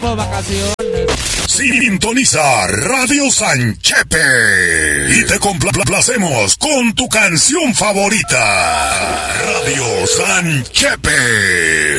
vacaciones. Sintoniza Radio Sanchepe y te complacemos con tu canción favorita. Radio Sanchepe.